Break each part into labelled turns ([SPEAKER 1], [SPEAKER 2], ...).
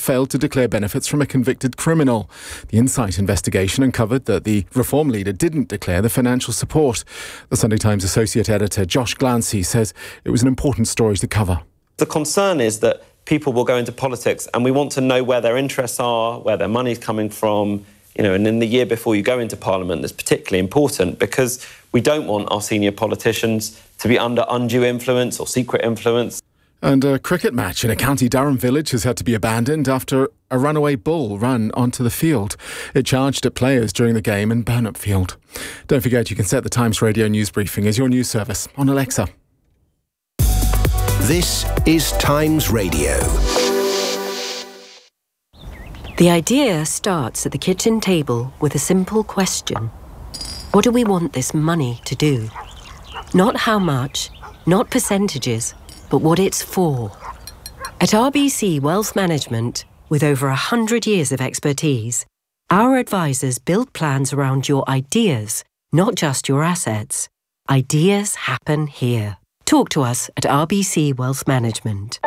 [SPEAKER 1] failed to declare benefits from a convicted criminal. The Insight investigation uncovered that the Reform leader didn't declare the financial support. The Sunday Times associate editor Josh Glancy says it was an important story to cover.
[SPEAKER 2] The concern is that people will go into politics and we want to know where their interests are, where their money's coming from, and in the year before you go into Parliament, that's particularly important because we don't want our senior politicians to be under undue influence or secret influence.
[SPEAKER 1] And a cricket match in a County Durham village has had to be abandoned after a runaway bull ran onto the field. It charged at players during the game in Burnop Field. Don't forget you can set the Times Radio news briefing as your news service on Alexa.
[SPEAKER 3] This is Times Radio.
[SPEAKER 4] The idea starts at the kitchen table with a simple question. What do we want this money to do? Not how much, not percentages, but what it's for. At RBC Wealth Management, with over 100 years of expertise, our advisors build plans around your ideas, not just your assets. Ideas happen here. Talk to us at RBC Wealth Management.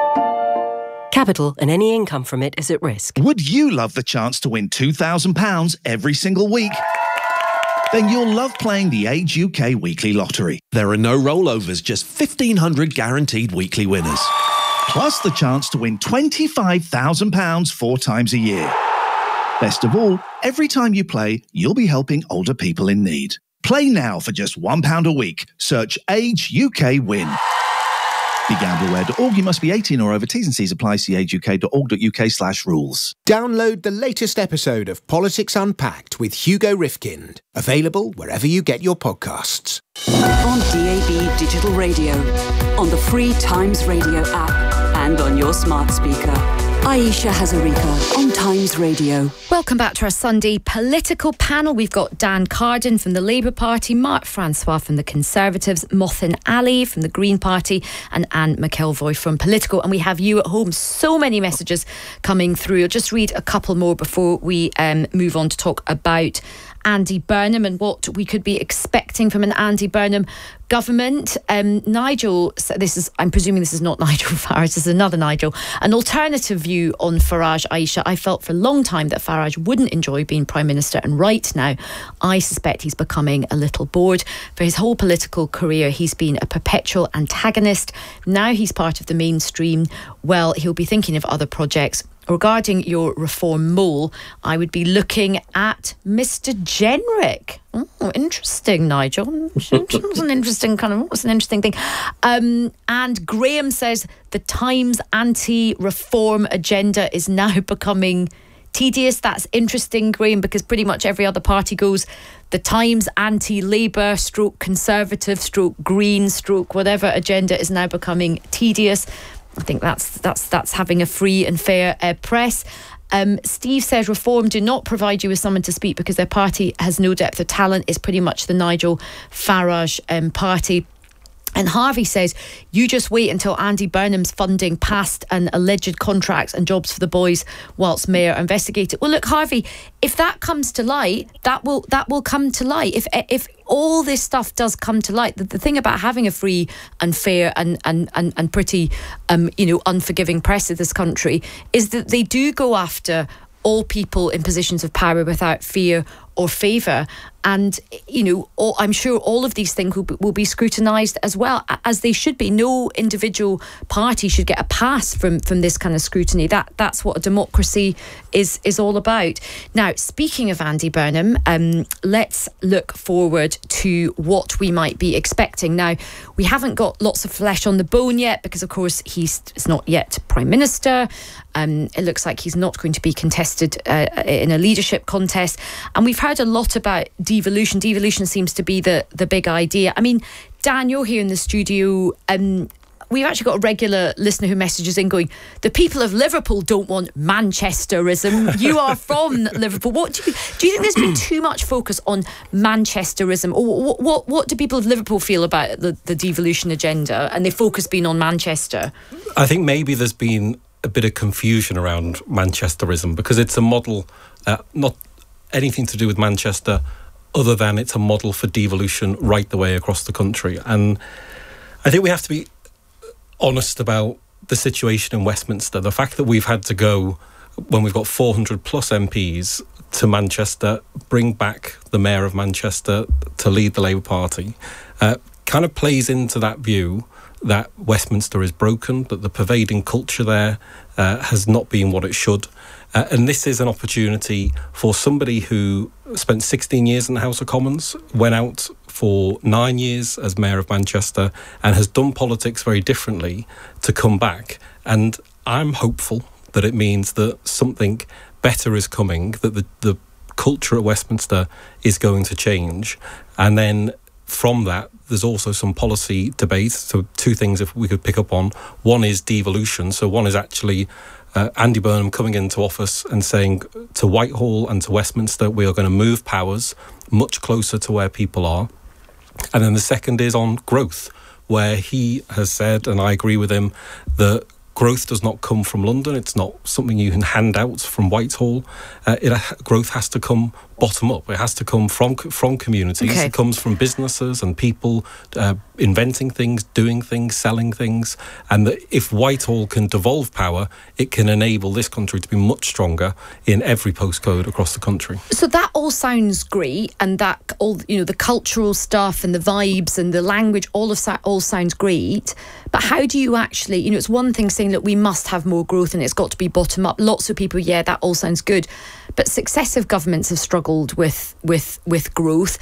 [SPEAKER 4] Capital and any income from it is at risk.
[SPEAKER 5] Would you love the chance to win £2,000 every single week? Then you'll love playing the Age UK Weekly Lottery.
[SPEAKER 6] There are no rollovers, just 1,500 guaranteed weekly winners.
[SPEAKER 5] Plus the chance to win £25,000 4 times a year. Best of all, every time you play, you'll be helping older people in need. Play now for just £1 a week. Search Age UK Win. BeGambleAware.org. You must be 18 or over. T's and C's apply. See ageuk.org.uk/rules.
[SPEAKER 3] Download the latest episode of Politics Unpacked with Hugo Rifkind. Available wherever you get your podcasts.
[SPEAKER 7] On DAB Digital Radio, on the free Times Radio app, and on your smart speaker. Aisha Hazarika on Times Radio.
[SPEAKER 8] Welcome back to our Sunday political panel. We've got Dan Carden from the Labour Party, Mark Francois from the Conservatives, Mothin Ali from the Green Party, and Anne McElvoy from Politico. And we have you at home. So many messages coming through. I'll just read a couple more before we move on to talk about Andy Burnham and what we could be expecting from an Andy Burnham government. Nigel, I'm presuming this is not Nigel Farage, this is another Nigel. An alternative view on Farage, Aisha. I felt for a long time that Farage wouldn't enjoy being Prime Minister, and right now I suspect he's becoming a little bored. For his whole political career, he's been a perpetual antagonist. Now he's part of the mainstream. Well, he'll be thinking of other projects. Regarding your reform mole, I would be looking at Mr. Jenrick. Oh, interesting, Nigel. What's an interesting thing? And Graham says the Times anti-reform agenda is now becoming tedious. That's interesting, Graham, because pretty much every other party goes the Times anti-Labour / Conservative / Green / whatever agenda is now becoming tedious. I think that's having a free and fair press. Steve says Reform do not provide you with someone to speak because their party has no depth of talent. It's pretty much the Nigel Farage party. And Harvey says, you just wait until Andy Burnham's funding past and alleged contracts and jobs for the boys whilst Mayor investigated. Well, look, Harvey, if that comes to light, that will come to light. If all this stuff does come to light, the thing about having a free and fair and pretty, unforgiving press of this country is that they do go after all people in positions of power without fear or favour. And, I'm sure all of these things will be scrutinised as well, as they should be. No individual party should get a pass from this kind of scrutiny. That's what a democracy is all about. Now, speaking of Andy Burnham, let's look forward to what we might be expecting. Now, we haven't got lots of flesh on the bone yet because, of course, he's not yet Prime Minister. It looks like he's not going to be contested in a leadership contest. And we've heard a lot about devolution. Devolution seems to be the big idea. I mean, Dan, you're here in the studio. We've actually got a regular listener who messages in going, the people of Liverpool don't want Manchesterism. You are from Liverpool. What do you think there's been too much focus on Manchesterism? Or what do people of Liverpool feel about the devolution agenda and the focus being on Manchester?
[SPEAKER 9] I think maybe there's been a bit of confusion around Manchesterism because it's a model, not anything to do with Manchester, other than it's a model for devolution right the way across the country. And I think we have to be honest about the situation in Westminster. The fact that we've had to go when we've got 400 plus MPs to Manchester, bring back the Mayor of Manchester to lead the Labour Party, kind of plays into that view that Westminster is broken, that the pervading culture there has not been what it should. And this is an opportunity for somebody who spent 16 years in the House of Commons, went out for 9 years as Mayor of Manchester, and has done politics very differently, to come back. And I'm hopeful that it means that something better is coming, that the culture at Westminster is going to change. And then from that, there's also some policy debate. So two things if we could pick up on. One is devolution. So one is actually Andy Burnham coming into office and saying to Whitehall and to Westminster, we are going to move powers much closer to where people are. And then the second is on growth, where he has said, and I agree with him, that growth does not come from London. It's not something you can hand out from Whitehall. Growth has to come bottom up. It has to come from communities. Okay. It comes from businesses and people inventing things, doing things, selling things. And that if Whitehall can devolve power, it can enable this country to be much stronger in every postcode across the country.
[SPEAKER 8] So that all sounds great, and that all, the cultural stuff and the vibes and the language, all of that all sounds great. But how do you actually, it's one thing saying that we must have more growth and it's got to be bottom up. Lots of people, that all sounds good. But successive governments have struggled with growth.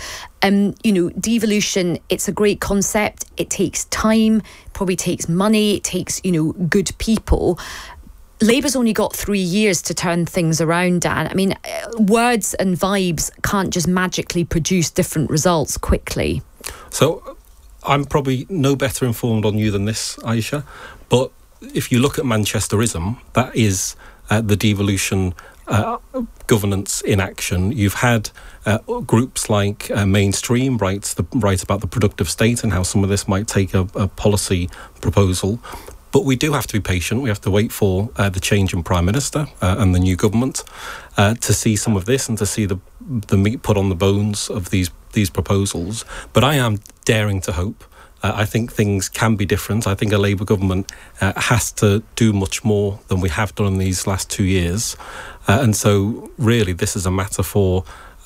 [SPEAKER 8] Devolution, it's a great concept. It takes time, probably takes money, it takes, good people. Labour's only got 3 years to turn things around, Dan. I mean, words and vibes can't just magically produce different results quickly.
[SPEAKER 9] So I'm probably no better informed on you than this, Aisha. But if you look at Manchesterism, that is the devolution governance in action. You've had groups like Mainstream write about the productive state and how some of this might take a policy proposal. But we do have to be patient. We have to wait for the change in Prime Minister and the new government to see some of this and to see the meat put on the bones of these proposals. But I am daring to hope. I think things can be different. I think a Labour government has to do much more than we have done in these last 2 years. And so really this is a matter for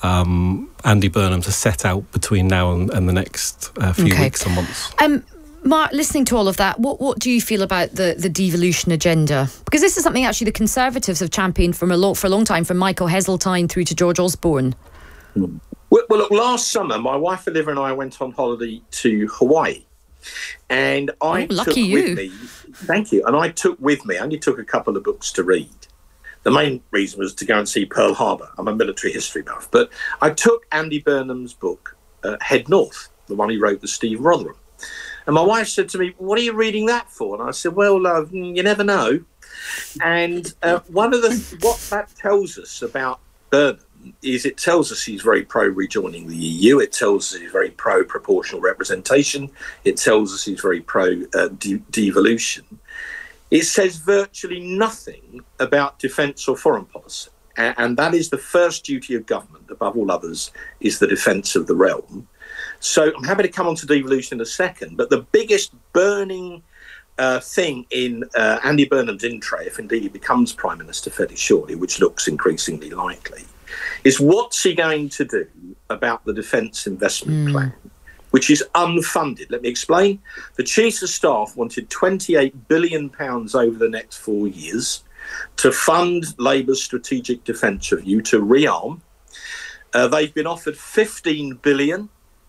[SPEAKER 9] Andy Burnham to set out between now and the next few weeks and months.
[SPEAKER 8] Mark, listening to all of that, what do you feel about the devolution agenda? Because this is something actually the Conservatives have championed for a long time, from Michael Heseltine through to George Osborne.
[SPEAKER 10] Well, look, last summer, my wife Olivia and I went on holiday to Hawaii. And I took with me... Thank you. And I took with me, I only took a couple of books to read. The main reason was to go and see Pearl Harbor. I'm a military history buff. But I took Andy Burnham's book, Head North, the one he wrote with Steve Rotherham. And my wife said to me, what are you reading that for? And I said, well, you never know. And what that tells us about Burnham is it tells us he's very pro-rejoining the EU. It tells us he's very pro-proportional representation. It tells us he's very pro-devolution. It says virtually nothing about defence or foreign policy. And that is the first duty of government, above all others, is the defence of the realm. So I'm happy to come on to devolution in a second, but the biggest burning thing in Andy Burnham's in tray, if indeed he becomes Prime Minister fairly shortly, which looks increasingly likely, is what's he going to do about the Defence Investment Plan, which is unfunded. Let me explain. The Chiefs of Staff wanted £28 billion over the next 4 years to fund Labour's strategic defence review, to rearm. They've been offered £15 billion.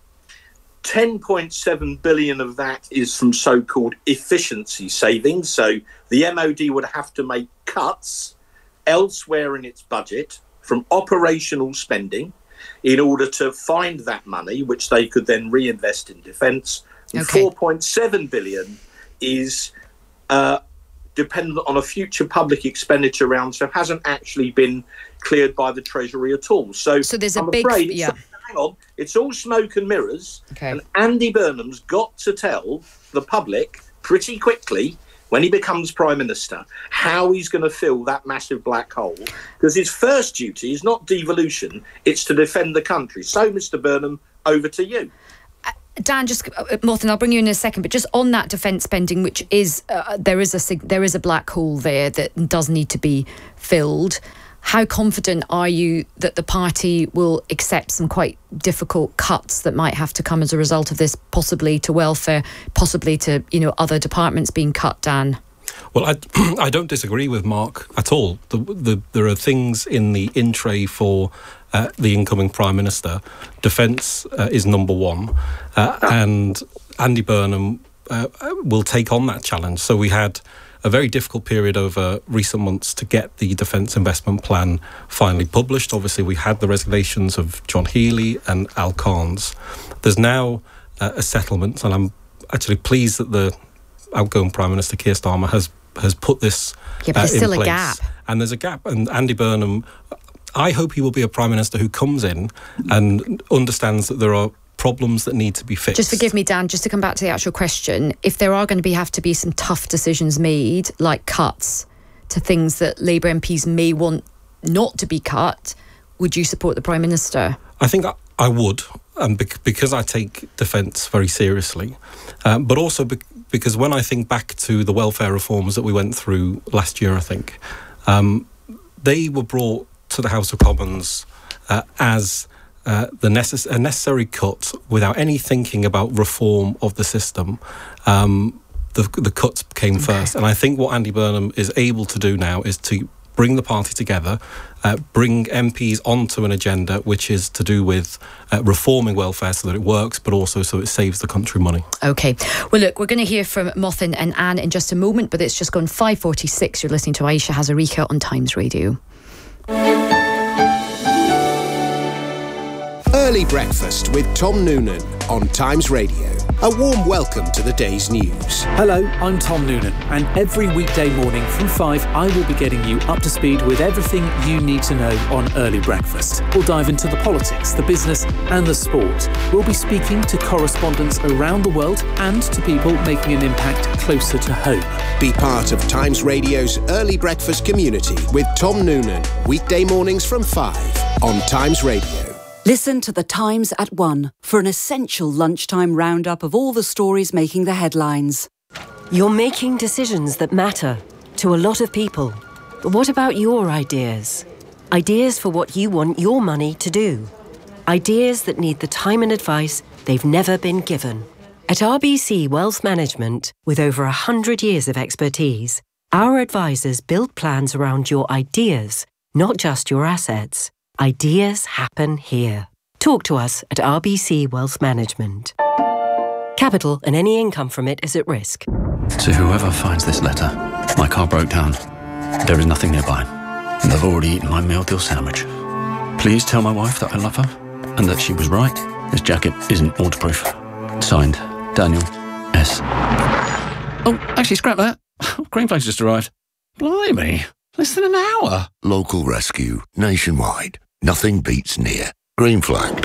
[SPEAKER 10] 10.7 billion of that is from so-called efficiency savings. So the MOD would have to make cuts elsewhere in its budget from operational spending in order to find that money, which they could then reinvest in defence. And 4.7 billion is dependent on a future public expenditure round, so hasn't actually been cleared by the Treasury at all. So there's I'm afraid hang on, it's all smoke and mirrors. And Andy Burnham's got to tell the public pretty quickly, when he becomes Prime Minister, how he's going to fill that massive black hole. Because his first duty is not devolution, it's to defend the country. So, Mr. Burnham, over to you.
[SPEAKER 8] Dan, just Martin, I'll bring you in a second, but just on that defence spending, which is there is a black hole there that does need to be filled. How confident are you that the party will accept some quite difficult cuts that might have to come as a result of this, possibly to welfare, possibly to other departments being cut, Dan?
[SPEAKER 9] Well, I don't disagree with Mark at all. There are things in the in-tray for the incoming Prime Minister. Defence is number one, and Andy Burnham will take on that challenge. So we had a very difficult period over recent months to get the Defence Investment Plan finally published. Obviously, we had the resignations of John Healey and Al Carnes. There's now a settlement, and I'm actually pleased that the outgoing Prime Minister Keir Starmer has put this
[SPEAKER 8] but there's still
[SPEAKER 9] in place.
[SPEAKER 8] A gap.
[SPEAKER 9] And there's a gap. And Andy Burnham, I hope he will be a Prime Minister who comes in and understands that there are problems that need to be fixed.
[SPEAKER 8] Just forgive me, Dan, just to come back to the actual question, if there are going to have to be some tough decisions made, like cuts to things that Labour MPs may want not to be cut, would you support the Prime Minister?
[SPEAKER 9] I think I would, because I take defence very seriously, but also because when I think back to the welfare reforms that we went through last year, I think, they were brought to the House of Commons as a necessary cut without any thinking about reform of the system. The cuts came first. And I think what Andy Burnham is able to do now is to bring the party together, bring MPs onto an agenda which is to do with reforming welfare so that it works, but also so it saves the country money.
[SPEAKER 8] OK. Well, look, we're going to hear from Mothin and Anne in just a moment, but it's just gone 5:46. You're listening to Aisha Hazarika on Times Radio.
[SPEAKER 3] Early Breakfast with Tom Noonan on Times Radio. A warm welcome to the day's news.
[SPEAKER 11] Hello, I'm Tom Noonan, and every weekday morning from 5, I will be getting you up to speed with everything you need to know on Early Breakfast. We'll dive into the politics, the business and the sport. We'll be speaking to correspondents around the world and to people making an impact closer to home.
[SPEAKER 3] Be part of Times Radio's Early Breakfast community with Tom Noonan, weekday mornings from 5 on Times Radio.
[SPEAKER 7] Listen to The Times at 1 for an essential lunchtime roundup of all the stories making the headlines.
[SPEAKER 4] You're making decisions that matter to a lot of people. But what about your ideas? Ideas for what you want your money to do. Ideas that need the time and advice they've never been given. At RBC Wealth Management, with over 100 years of expertise, our advisors build plans around your ideas, not just your assets. Ideas happen here. Talk to us at RBC Wealth Management. Capital and any income from it is at risk.
[SPEAKER 12] To whoever finds this letter, my car broke down. There is nothing nearby, and I've already eaten my meal deal sandwich. Please tell my wife that I love her, and that she was right. This jacket isn't waterproof. Signed, Daniel S. Oh, actually, scrap that. Green Flag's just arrived. Blimey, less than an hour.
[SPEAKER 13] Local rescue, nationwide. Nothing beats near. Green Flag.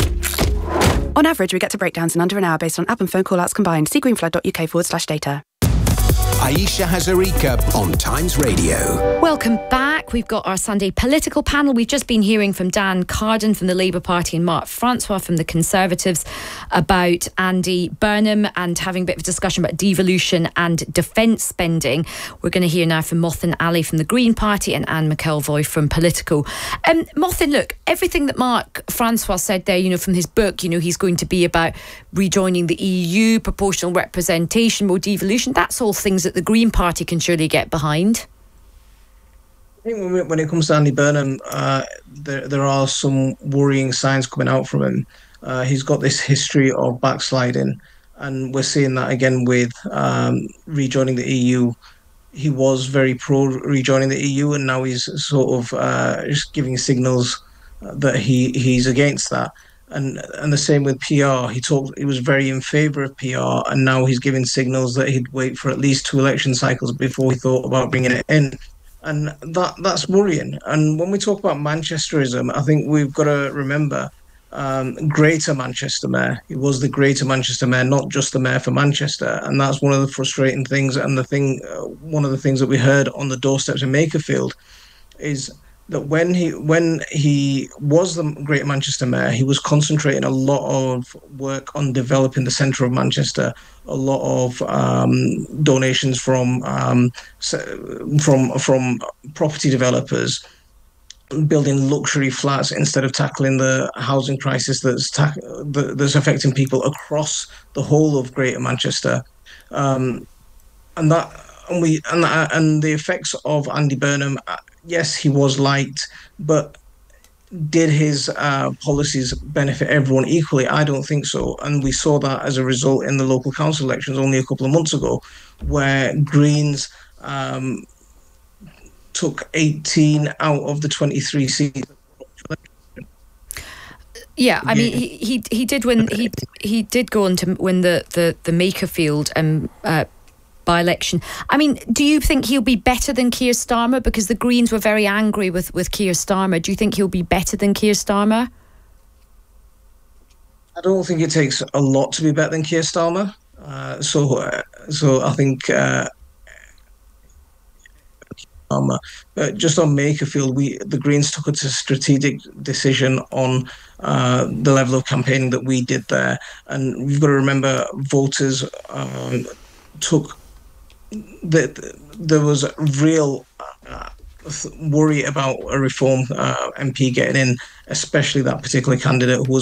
[SPEAKER 14] On average, we get to breakdowns in under an hour based on app and phone call-outs combined. See greenflag.uk/data.
[SPEAKER 3] Aisha Hazarika on Times Radio.
[SPEAKER 8] Welcome back. We've got our Sunday political panel. We've just been hearing from Dan Carden from the Labour Party and Mark Francois from the Conservatives about Andy Burnham and having a bit of a discussion about devolution and defence spending. We're going to hear now from Mothin Ali from the Green Party and Anne McElvoy from Politico. Mothin, look, everything that Mark Francois said there, from his book, he's going to be about rejoining the EU, proportional representation, more devolution. That's all things that the Green Party can surely get behind.
[SPEAKER 15] I think when it comes to Andy Burnham, there are some worrying signs coming out from him. He's got this history of backsliding, and we're seeing that again with rejoining the EU. He was very pro rejoining the EU, and now he's sort of just giving signals that he's against that. And the same with PR. He was very in favour of PR, and now he's giving signals that he'd wait for at least 2 election cycles before he thought about bringing it in. And that's worrying. And when we talk about Manchesterism, I think we've got to remember Greater Manchester Mayor. He was the Greater Manchester Mayor, not just the Mayor for Manchester. And that's one of the frustrating things. And one of the things that we heard on the doorsteps in Makerfield is that when he was the Greater Manchester Mayor, he was concentrating a lot of work on developing the centre of Manchester, a lot of donations from property developers, building luxury flats instead of tackling the housing crisis that's affecting people across the whole of Greater Manchester, and the effects of Andy Burnham. Yes, he was liked, but did his policies benefit everyone equally? I don't think so. And we saw that as a result in the local council elections only a couple of months ago, where Greens took 18 out of the 23 seats.
[SPEAKER 8] Yeah, I mean, he did win. He did go on to win the Makerfield by-election. I mean, do you think he'll be better than Keir Starmer? Because the Greens were very angry with Keir Starmer. Do you think he'll be better than Keir Starmer?
[SPEAKER 15] I don't think it takes a lot to be better than Keir Starmer. So I think but just on Makerfield, the Greens took a strategic decision on the level of campaigning that we did there, and you've got to remember voters took that there was real worry about a Reform MP getting in, especially that particular candidate who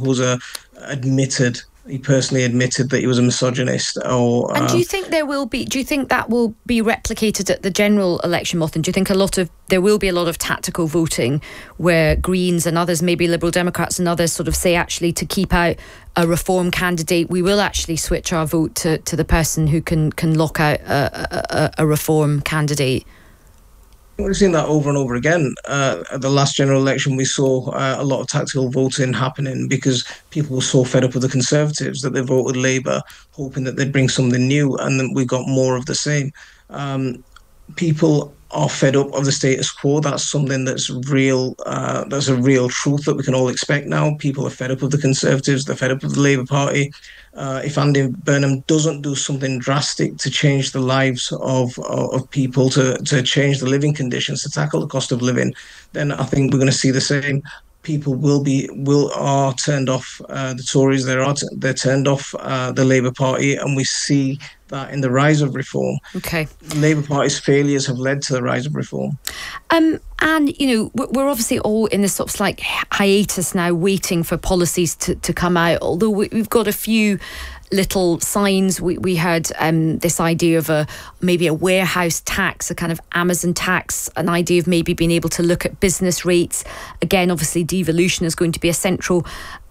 [SPEAKER 15] he personally admitted that he was a misogynist. And
[SPEAKER 8] do you think there will be? Do you think that will be replicated at the general election, Mothin? Do you think there will be a lot of tactical voting where Greens and others, maybe Liberal Democrats and others, sort of say, actually, to keep out a Reform candidate, we will actually switch our vote to the person who can lock out a Reform candidate?
[SPEAKER 15] We've seen that over and over again. At the last general election, we saw a lot of tactical voting happening because people were so fed up with the Conservatives that they voted Labour, hoping that they'd bring something new, and then we got more of the same. People are fed up of the status quo. That's something that's real. That's a real truth that we can all expect now. People are fed up of the Conservatives. They're fed up of the Labour Party. If Andy Burnham doesn't do something drastic to change the lives of people, to change the living conditions, to tackle the cost of living, then I think we're going to see the same. People are turned off the Tories. They're turned off the Labour Party, and we see that in the rise of Reform.
[SPEAKER 8] Okay.
[SPEAKER 15] The Labour Party's failures have led to the rise of Reform.
[SPEAKER 8] And, we're obviously all in this sort of like hiatus now, waiting for policies to come out, although we've got a few little signs. We heard this idea of maybe a warehouse tax, a kind of Amazon tax, an idea of maybe being able to look at business rates. Again, obviously devolution is going to be a central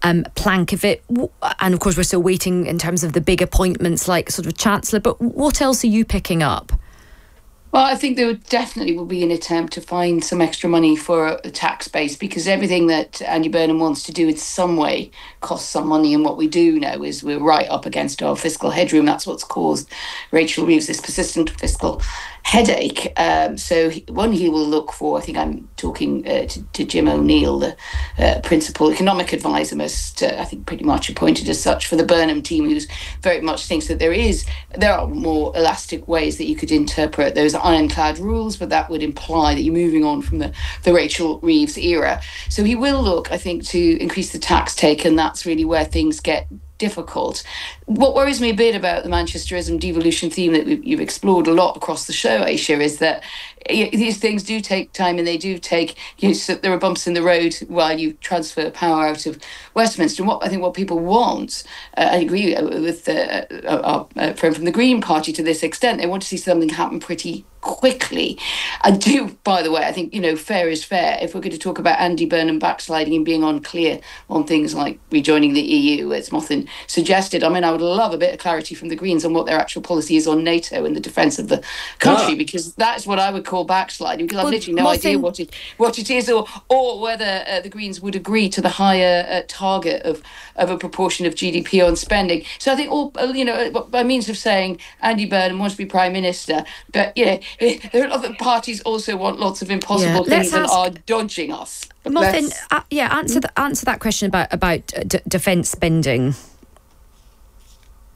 [SPEAKER 8] plank of it. And of course, we're still waiting in terms of the big appointments like sort of Chancellor. But what else are you picking up?
[SPEAKER 16] Well, I think there definitely will be an attempt to find some extra money for a tax base, because everything that Andy Burnham wants to do in some way costs some money. And what we do know is we're right up against our fiscal headroom. That's what's caused Rachel Reeves this persistent fiscal headache. So he will look for, I think I'm talking to Jim O'Neill, the principal economic advisor, most I think pretty much appointed as such for the Burnham team, who very much thinks that there are more elastic ways that you could interpret those ironclad rules, but that would imply that you're moving on from the Rachel Reeves era. So he will look, I think, to increase the tax take, and that's really where things get difficult. What worries me a bit about the Manchesterism devolution theme that you've explored a lot across the show, Aisha, is that these things do take time, and they do take, so there are bumps in the road while you transfer power out of Westminster. And what people want, I agree with our friend from the Green Party to this extent, they want to see something happen pretty quickly. I do, by the way, I think, fair is fair. If we're going to talk about Andy Burnham backsliding and being unclear on things like rejoining the EU, as Mothin suggested, I mean, I would love a bit of clarity from the Greens on what their actual policy is on NATO and the defence of the country, because that is what I would call backsliding, because I've literally no idea what it is, or whether the Greens would agree to the higher target of a proportion of GDP on spending. So I think by means of saying Andy Burnham wants to be Prime Minister, but there are other parties also want lots of impossible things and are dodging us.
[SPEAKER 8] Mothin, answer that question about defence spending.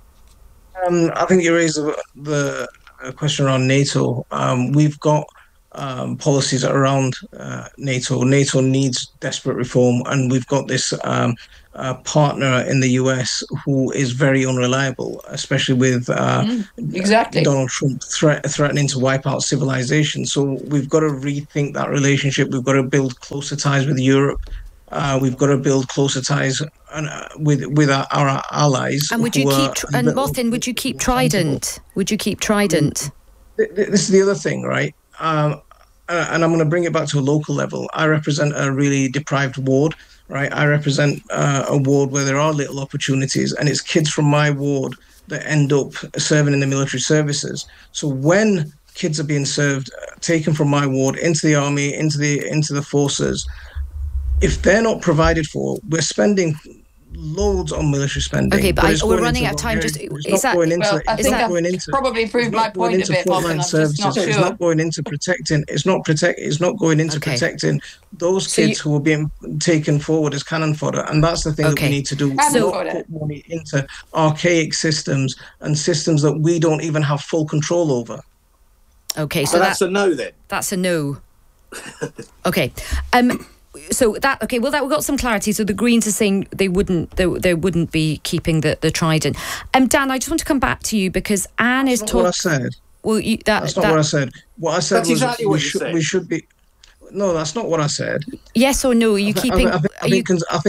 [SPEAKER 15] I think you raised the question around NATO. We've got policies around NATO. NATO needs desperate reform, and we've got this partner in the US who is very unreliable, especially with Donald Trump threatening to wipe out civilization. So we've got to rethink that relationship. We've got to build closer ties with Europe. We've got to build closer ties with our allies.
[SPEAKER 8] And would you Mothin, would you keep Trident? Would you keep Trident?
[SPEAKER 15] This is the other thing, right? And I'm going to bring it back to a local level. I represent a really deprived ward, right? I represent a ward where there are little opportunities, and it's kids from my ward that end up serving in the military services. So when kids are being served, taken from my ward into the army, into the forces, if they're not provided for, we're spending loads on military spending.
[SPEAKER 8] Okay, but we're running out of time.
[SPEAKER 16] I think I've probably proved my point a bit.
[SPEAKER 15] It's not going into protecting. It's not going into protecting those kids who are being taken forward as cannon fodder, and that's the thing that we need to do. Not put money into archaic systems and systems that we don't even have full control over.
[SPEAKER 8] Okay, so
[SPEAKER 10] that's a no then.
[SPEAKER 8] That's a no. Okay. So that we've got some clarity. So the Greens are saying they wouldn't be keeping the Trident. Dan, I just want to come back to you because Anne is talking.
[SPEAKER 15] What I said.
[SPEAKER 8] Well,
[SPEAKER 15] that's not what I said. What I said
[SPEAKER 10] that's exactly what you said.
[SPEAKER 15] We should be. No, that's not what I said.
[SPEAKER 8] Yes or no? Are you keeping?
[SPEAKER 15] Are you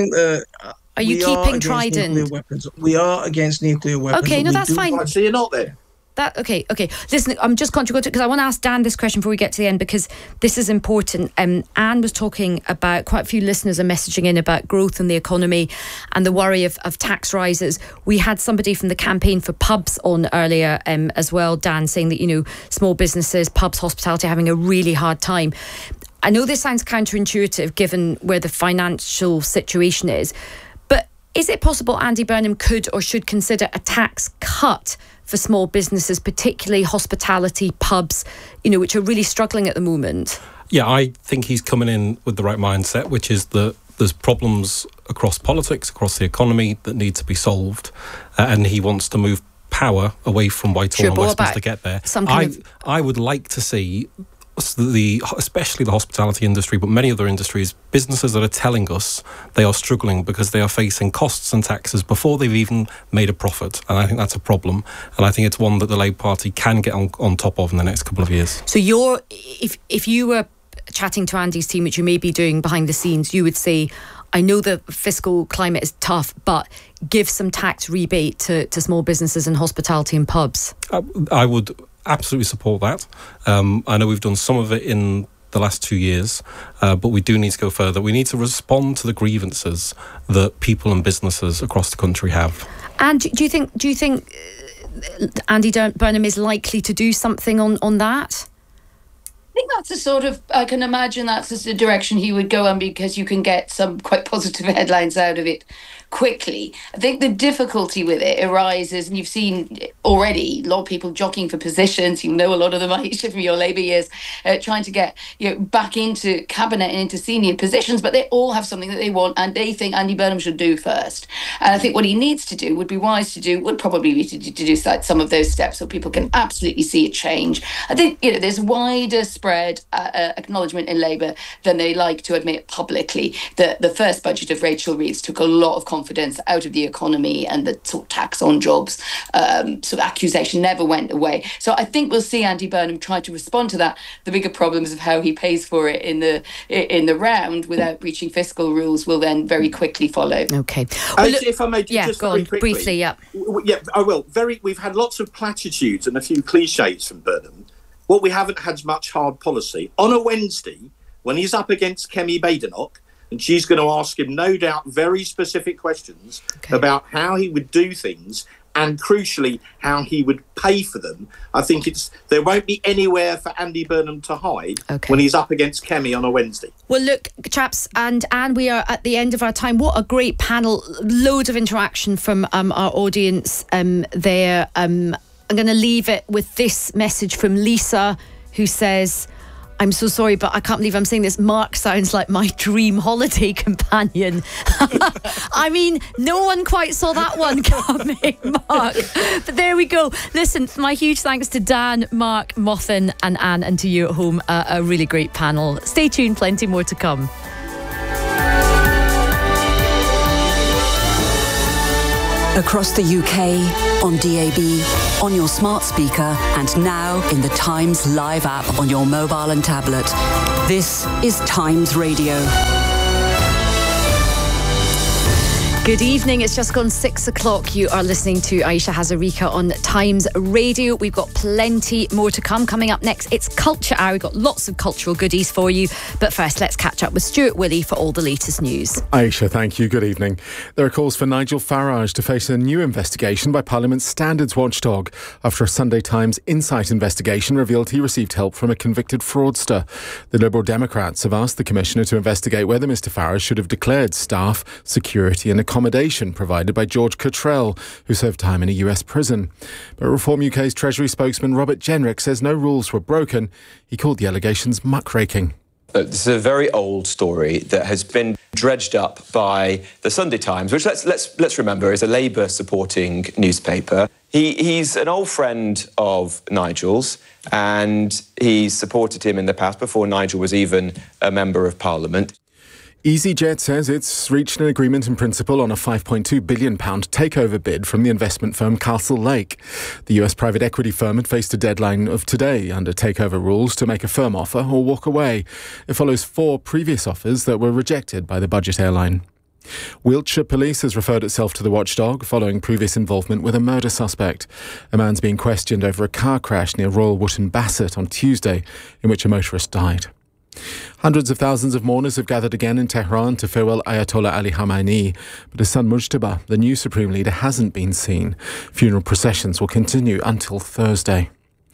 [SPEAKER 8] keeping Trident?
[SPEAKER 15] We are against nuclear weapons.
[SPEAKER 8] Okay, no, that's fine.
[SPEAKER 10] So you're not there.
[SPEAKER 8] Okay. Listen, I'm just going to go because I want to ask Dan this question before we get to the end because this is important. Anne was talking about, quite a few listeners are messaging in about growth in the economy and the worry of tax rises. We had somebody from the Campaign for Pubs on earlier as well, Dan, saying that, small businesses, pubs, hospitality are having a really hard time. I know this sounds counterintuitive given where the financial situation is, but is it possible Andy Burnham could or should consider a tax cut for small businesses, particularly hospitality, pubs, which are really struggling at the moment?
[SPEAKER 9] Yeah, I think he's coming in with the right mindset, which is that there's problems across politics, across the economy that need to be solved, and he wants to move power away from Whitehall and Westminster to get there. I would like to see especially the hospitality industry, but many other industries, businesses that are telling us they are struggling because they are facing costs and taxes before they've even made a profit. And I think that's a problem. And I think it's one that the Labour Party can get on top of in the next couple of years.
[SPEAKER 8] So if you were chatting to Andy's team, which you may be doing behind the scenes, you would say, I know the fiscal climate is tough, but give some tax rebate to small businesses and hospitality and pubs.
[SPEAKER 9] I would absolutely support that. I know we've done some of it in the last 2 years, but we do need to go further. We need to respond to the grievances that people and businesses across the country have.
[SPEAKER 8] And do you think Andy Burnham is likely to do something on that?
[SPEAKER 16] I think that's I can imagine that's the direction he would go on because you can get some quite positive headlines out of it quickly. I think the difficulty with it arises, and you've seen already a lot of people jockeying for positions. You know, a lot of them, Aisha, from your Labour years, trying to get back into cabinet and into senior positions, but they all have something that they want and they think Andy Burnham should do first. And I think what he needs to do, would probably be to do some of those steps so people can absolutely see a change. I think there's wider spread acknowledgement in Labour than they like to admit publicly. The first budget of Rachel Reeves took a lot of confidence out of the economy, and the sort of tax on jobs sort of accusation never went away. So I think we'll see Andy Burnham try to respond to that. The bigger problems of how he pays for it in the round without breaching fiscal rules will then very quickly follow.
[SPEAKER 8] Okay.
[SPEAKER 10] If I may, just
[SPEAKER 8] go
[SPEAKER 10] very
[SPEAKER 8] on,
[SPEAKER 10] quickly.
[SPEAKER 8] Briefly, yeah.
[SPEAKER 10] Yeah, I will. We've had lots of platitudes and a few cliches from Burnham. What we haven't had is much hard policy. On a Wednesday, when he's up against Kemi Badenoch, and she's going to ask him, no doubt, very specific questions about how he would do things and, crucially, how he would pay for them. I think there won't be anywhere for Andy Burnham to hide when he's up against Kemi on a Wednesday.
[SPEAKER 8] Well, look, chaps, and we are at the end of our time. What a great panel. Loads of interaction from our audience there. I'm going to leave it with this message from Lisa, who says, I'm so sorry, but I can't believe I'm saying this. Mark sounds like my dream holiday companion. I mean, no one quite saw that one coming, Mark. But there we go. Listen, my huge thanks to Dan, Mark, Mothin and Anne, and to you at home. A really great panel. Stay tuned, plenty more to come.
[SPEAKER 7] Across the UK, on DAB, on your smart speaker, and now in the Times Live app on your mobile and tablet. This is Times Radio.
[SPEAKER 8] Good evening, it's just gone 6 o'clock. You are listening to Aisha Hazarika on Times Radio. We've got plenty more to come. Coming up next, it's Culture Hour. We've got lots of cultural goodies for you. But first, let's catch up with Stuart Willey for all the latest news.
[SPEAKER 1] Aisha, thank you. Good evening. There are calls for Nigel Farage to face a new investigation by Parliament's standards watchdog after a Sunday Times Insight investigation revealed he received help from a convicted fraudster. The Liberal Democrats have asked the Commissioner to investigate whether Mr Farage should have declared staff, security and accommodation provided by George Cottrell, who served time in a US prison. But Reform UK's Treasury spokesman Robert Jenrick says no rules were broken. He called the allegations muckraking.
[SPEAKER 17] This is a very old story that has been dredged up by the Sunday Times, which let's remember is a Labour supporting newspaper. He's an old friend of Nigel's, and he's supported him in the past before Nigel was even a member of Parliament.
[SPEAKER 1] EasyJet says it's reached an agreement in principle on a £5.2 billion takeover bid from the investment firm Castle Lake. The US private equity firm had faced a deadline of today under takeover rules to make a firm offer or walk away. It follows 4 previous offers that were rejected by the budget airline. Wiltshire Police has referred itself to the watchdog following previous involvement with a murder suspect. A man's being questioned over a car crash near Royal Wootton Bassett on Tuesday in which a motorist died. Hundreds of thousands of mourners have gathered again in Tehran to farewell Ayatollah Ali Khamenei, but his son Mujtaba, the new supreme leader, hasn't been seen. Funeral processions will continue until Thursday.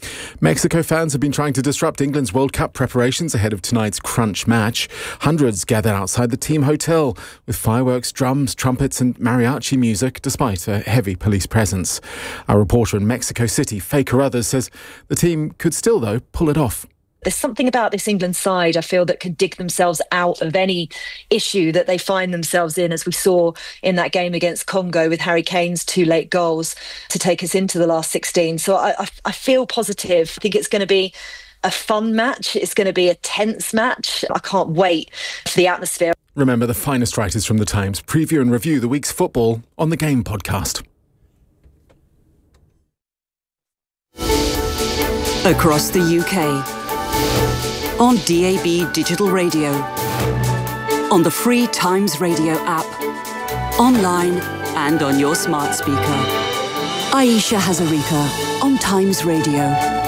[SPEAKER 1] Mexico fans have been trying to disrupt England's World Cup preparations ahead of tonight's crunch match. Hundreds gathered outside the team hotel with fireworks, drums, trumpets and mariachi music, despite a heavy police presence. Our reporter in Mexico City, Faye Carruthers, says the team could still, though, pull it off.
[SPEAKER 18] There's something about this England side, I feel, that can dig themselves out of any issue that they find themselves in, as we saw in that game against Congo with Harry Kane's 2 late goals to take us into the last 16. So I feel positive. I think it's going to be a fun match. It's going to be a tense match. I can't wait for the atmosphere.
[SPEAKER 1] Remember, the finest writers from the Times preview and review the week's football on The Game podcast.
[SPEAKER 7] Across the UK. On DAB Digital Radio, on the free Times Radio app, online and on your smart speaker. Aisha Hazarika on Times Radio.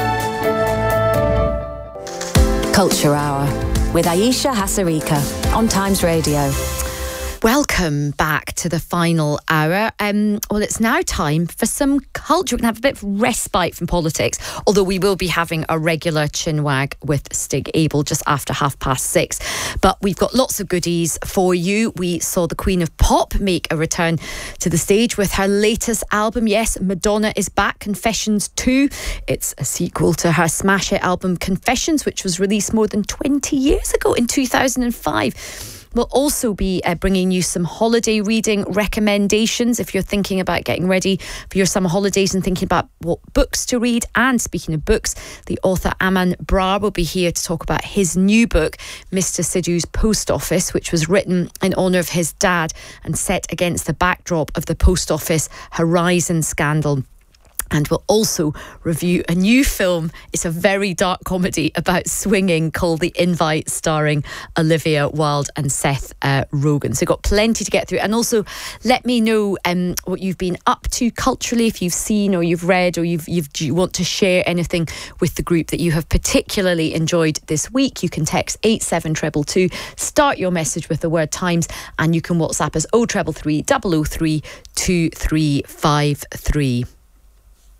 [SPEAKER 19] Culture Hour with Aisha Hazarika on Times Radio.
[SPEAKER 8] Welcome back to the final hour. Well, it's now time for some culture. We're going to have a bit of respite from politics, although we will be having a regular chinwag with Stig Abel just after 6:30. But we've got lots of goodies for you. We saw the Queen of Pop make a return to the stage with her latest album. Yes, Madonna is back, Confessions 2. It's a sequel to her smash hit album Confessions, which was released more than 20 years ago in 2005. We'll also be bringing you some holiday reading recommendations if you're thinking about getting ready for your summer holidays and thinking about what books to read. And speaking of books, the author Aman Brar will be here to talk about his new book, Mr. Sidhu's Post Office, which was written in honour of his dad and set against the backdrop of the Post Office Horizon scandal. And we'll also review a new film. It's a very dark comedy about swinging called The Invite, starring Olivia Wilde and Seth Rogen. So we've got plenty to get through. And also, let me know what you've been up to culturally, if you've seen or you've read or you want to share anything with the group that you have particularly enjoyed this week. You can text 87222, start your message with the word Times, and you can WhatsApp us 0333 003 2353.